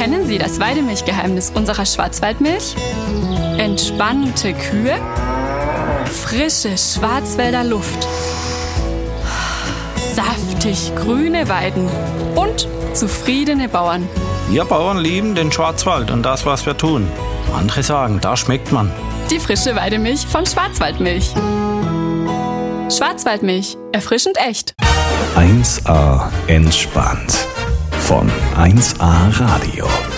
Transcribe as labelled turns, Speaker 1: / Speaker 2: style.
Speaker 1: Kennen Sie das Weidemilchgeheimnis unserer Schwarzwaldmilch? Entspannte Kühe, frische Schwarzwälder Luft, saftig grüne Weiden und zufriedene Bauern.
Speaker 2: Wir Bauern lieben den Schwarzwald und das, was wir tun. Andere sagen, da schmeckt man.
Speaker 1: Die frische Weidemilch von Schwarzwaldmilch. Schwarzwaldmilch, erfrischend echt.
Speaker 3: 1A entspannt von 1A Radio.